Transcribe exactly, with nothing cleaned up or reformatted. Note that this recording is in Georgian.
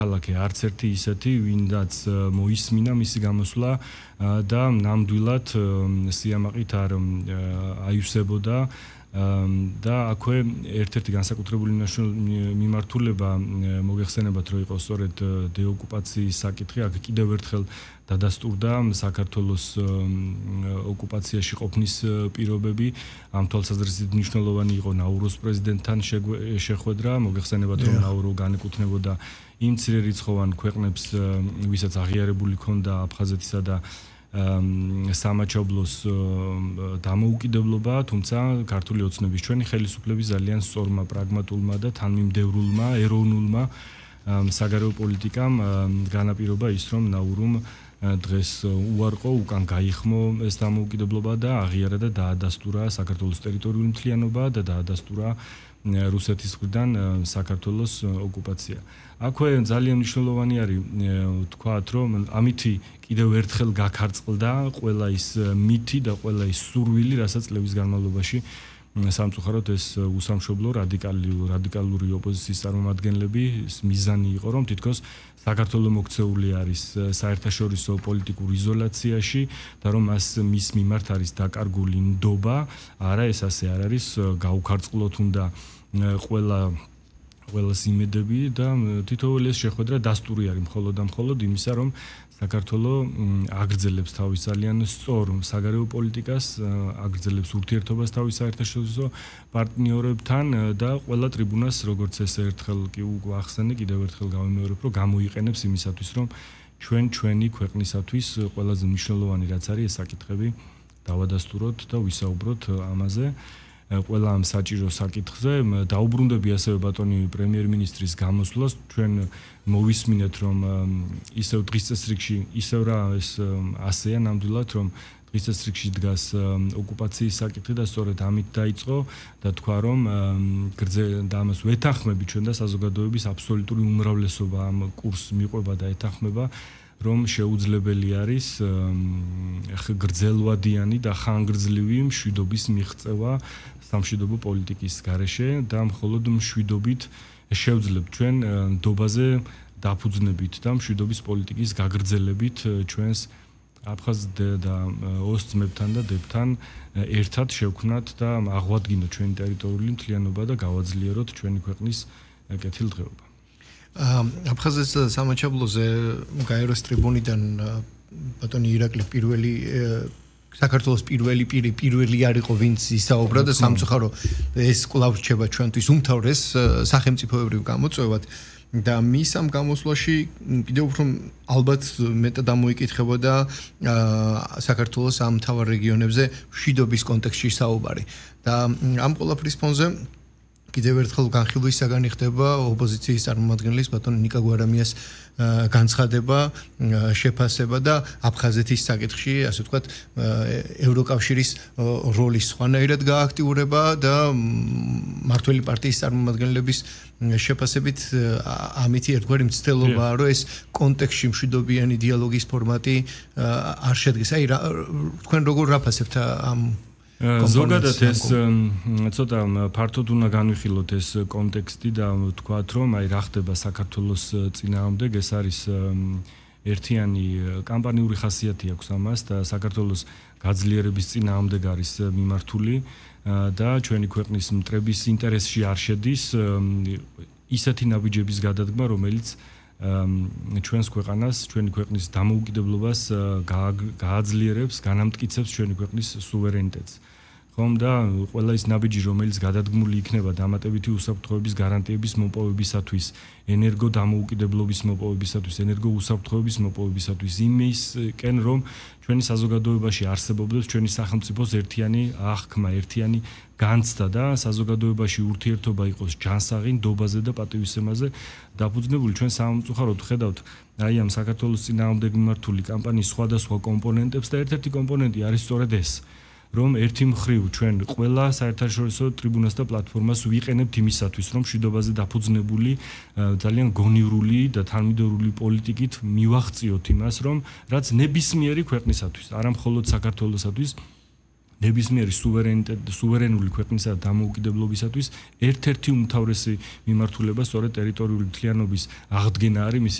ქალაქი არც ერთი ისეთი, ვინდაც მოისმინა მისი გამოსვლა და ნამდვილად სიამაყით არ აივსებოდა და აქვე ერთ-ერთი განსაკუთრებული მიმართულება მოგეხსენებათ, რომ იყო სწორედ დეოკუპაციის საკითხი, აქ კიდევ ერთხელ დადასტურდა საქართველოს ოკუპაციაში ყოფნის პირობები, ამ თვალსაზრისით მნიშვნელოვანი იყო ნაურუს პრეზიდენტთან შეხვედრა, მოგეხსენებათ, რომ ნაურო განეკუთვნებოდა იმ მცირერიცხოვან ქვეყნებს, ვისაც აღიარებული ჰქონდა აფხაზეთისა და სამაჩაბლოს დამოუკიდებლობა, თუმცა ქართული ოცნების ჩვენი ხელისუფლების ძალიან სწორმა, პრაგმატულმა და თანმიმდევრულმა, ეროვნულმა საგარეო პოლიტიკამ განაპირობა ის, რომ ნაურუმ დღეს უარყო, უკან გაიხმო ეს დამოუკიდებლობა და აღიარა და დაადასტურა საქართველოს ტერიტორიული მთლიანობა და დაადასტურა რუსეთის მხრიდან საქართველოს ოკუპაცია. აქვე ძალიან მნიშვნელოვანი არის თქვათ, რომ ამითი კიდევ ერთხელ გაქარწყლდა ყველა ის მითი და ყველა ის სურვილი, რასაც წლების განმავლობაში სამწუხაროდ ეს უსამშობლო რადიკალი რადიკალური ოპოზიციის წარმომადგენლები მიზანი იყო, რომ თითქოს საქართველოს მოქცეული არის საერთაშორისო პოლიტიკურ იზოლაციაში და რომ მას მის მიმართ არის დაკარგული ნდობა, არა ეს ასე არ არის, გაუქარწყლოთ უნდა ყველა ყველას იმედები და თითოეული ეს შეხვედრა დასტური არის მხოლოდ და მხოლოდ იმისა, რომ საქართველოს აგრძელებს თავის ძალიან სწორ საგარეო პოლიტიკას, აგრძელებს ურთიერთობას თავის საერთაშორისო პარტნიორებთან და ყველა ტრიბუნას, როგორც ეს ერთხელ კი უახსენე, კიდევ ერთხელ გავიმეორებ, რომ გამოიყენებს იმისათვის, რომ ჩვენ ჩვენი ქვეყნისათვის ყველაზე მნიშვნელოვანი რაც არის ეს საკითხები დავადასტუროთ და ვისაუბროთ ამაზე. ყველა ამ საჭირო საკითხზე დაუბრუნდები ასევე ბატონი პრემიერ-მინისტრის გამოსვლას, ჩვენ მოვისმინეთ, რომ ისევ დღის წესრიგში, ისევ რა ეს ასეა ნამდვილად, რომ დღის წესრიგში დგას ოკუპაციის საკითხი და სწორედ ამით დაიწყო და თქვა, რომ გრძელ და ამას ვეთანხმები ჩვენ და საზოგადოების აბსოლუტური უმრავლესობა ამ კურსს მიყვება და ეთანხმება, რომ შეუძლებელი არის გრძელვადიანი და ხანგრძლივი მშვიდობის მიღწევა სამშვიდობო პოლიტიკის გარეშე და მხოლოდ მშვიდობით შევძლებთ ჩვენ ნდობაზე დაფუძნებით და მშვიდობის პოლიტიკის გაგრძელებით ჩვენს აფხაზ და ოსწმებთან და დებთან ერთად შევქმნათ და აღვადგინოთ ჩვენი ტერიტორიული მთლიანობა და გავაძლიეროთ ჩვენი ქვეყნის კეთილდღეობა. აფხაზეთის სამაჩაბლოზე გაეროს ტრიბუნიდან ბატონი ირაკლი პირველი საქართველოს პირველი პირი პირველი არ იყო ვინც ისაუბრა და სამწუხარო ეს კვლავ რჩება ჩვენთვის უმთავრეს სახელმწიფოებრივ გამოწვევად და მის ამ გამოსვლაში კიდევ უფრო ალბათ მეტად ამოიკითხებოდა საქართველოს ამ მთავარ რეგიონებზე მშვიდობის კონტექსტში საუბარი და ამ ყველაფრის ფონზე კიდევ ერთხელ განხილვის საგანი ხდება ოპოზიციის წარმომადგენლის ბატონ ნიკა გვარამიას განცხადება, შეფასება და აფხაზეთის საკითხში, ასე ვთქვათ, ევროკავშირის როლის სხვანაირად გააქტიურება და მმართველი პარტიის წარმომადგენლების შეფასებით ამითი ერთგვარი მცდელობაა, რომ ეს კონტექსტში მშვიდობიანი დიალოგის ფორმატი არ შედგეს. აი, თქვენ როგორ რაფასებთ ამ ზოგადად ეს ცოტა ფართოდ უნდა განვიხილოთ ეს კონტექსტი და ვთქვათ, რომ აი რა ხდება საქართველოს წინააღმდეგ, ეს არის ერთიანი კამპანიური ხასიათი აქვს ამას და საქართველოს გაძლიერების წინააღმდეგ არის მიმართული და ჩვენი ქვეყნის მტრების ინტერესში არ შედის ისეთი ნაბიჯების გადადგმა, რომელიც ჩვენს ქვეყანას, ჩვენი ქვეყნის დამოუკიდებლობას გააძლიერებს, განამტკიცებს ჩვენი ქვეყნის სუვერენიტეტს. ხომ და ყველა ის ნაბიჯი, რომელიც გადადგმული იქნება დამატებითი უსაფრთხოების გარანტიების მოპოვებისათვის, ენერგო დამოუკიდებლობის მოპოვებისათვის, ენერგო უსაფრთხოების მოპოვებისათვის, იმისკენ რომ ჩვენი საზოგადოებაში არსებობდეს ჩვენი სახელმწიფოს ერთიანი აღქმა, ერთიანი განცდა და საზოგადოებაში ურთიერთობა იყოს ჯანსაღი, ნდობაზე და პატივისცემაზე დაფუძნებული. ჩვენ სამწუხაროდ ხედავთ აი ამ საქართველოს წინააღმდეგ მიმართული კამპანიის სხვადასხვა კომპონენტებს და ერთ-ერთი კომპონენტი არის სწორედ ეს, რომ ერთი მხრივ ჩვენ ყველა საერთაშორისო ტრიბუნას და პლატფორმას ვიყენებთ იმისათვის, რომ მშვიდობაზე დაფუძნებული ძალიან გონივრული და თანმიმდევრული პოლიტიკით მივახციოთ იმას, რომ რაც ნებისმიერი ქვეყნისათვის, არა მხოლოდ საქართველოსათვის ნებისმიერი სუვერენიტეტ სუვერენული ქვეყნისა დამოუკიდებლობისათვის ერთ-ერთი უმთავრესი მიმართულება სწორედ ტერიტორიული მთლიანობის აღდგენა არის მისი